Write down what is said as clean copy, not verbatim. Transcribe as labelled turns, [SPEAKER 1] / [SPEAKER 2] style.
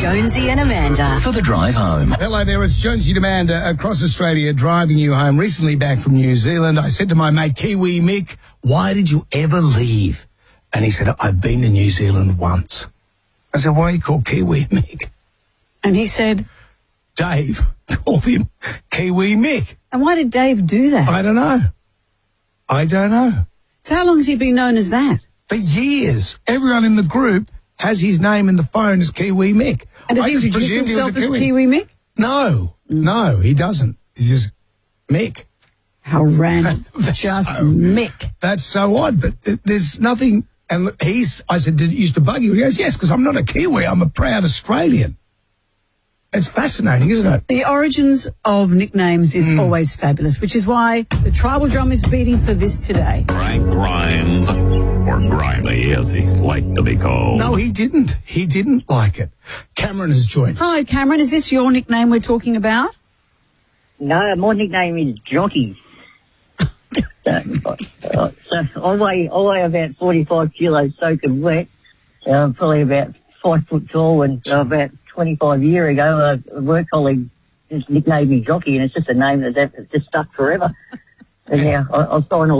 [SPEAKER 1] Jonesy and Amanda.
[SPEAKER 2] For the drive home.
[SPEAKER 3] Hello there, it's Jonesy and Amanda across Australia driving you home. Recently back from New Zealand, I said to my mate Kiwi Mick, why did you ever leave? And he said, I've been to New Zealand once. I said, why are you called Kiwi Mick?
[SPEAKER 4] And he said,
[SPEAKER 3] Dave called him Kiwi Mick.
[SPEAKER 4] and why did Dave do that?
[SPEAKER 3] I don't know.
[SPEAKER 4] So how long has he been known as that?
[SPEAKER 3] For years. Everyone in the group has his name in the phone as Kiwi Mick.
[SPEAKER 4] And does
[SPEAKER 3] I
[SPEAKER 4] he
[SPEAKER 3] just
[SPEAKER 4] introduce
[SPEAKER 3] presumed he was
[SPEAKER 4] himself
[SPEAKER 3] a
[SPEAKER 4] as Kiwi Mick?
[SPEAKER 3] No, he doesn't. He's just Mick.
[SPEAKER 4] How random.
[SPEAKER 3] That's
[SPEAKER 4] Just
[SPEAKER 3] so-
[SPEAKER 4] Mick.
[SPEAKER 3] That's so odd, but there's nothing. And I said, did it used to bug you? He goes, yes, because I'm not a Kiwi. I'm a proud Australian. It's fascinating, isn't it?
[SPEAKER 4] The origins of nicknames is always fabulous, which is why the tribal drum is beating for this today.
[SPEAKER 5] Frank Grimes, or Grimy as he liked to be called.
[SPEAKER 3] No, he didn't. He didn't like it. Cameron has joined us.
[SPEAKER 4] Hi, Cameron. Is this your nickname we're talking about?
[SPEAKER 6] No, my nickname is Jockey. So I weigh about 45 kilos soaking wet. I'm probably about 5 foot tall, and about 25 years ago, a work colleague just nicknamed me Jockey, and it's just a name that just stuck forever. And yeah, I was trying to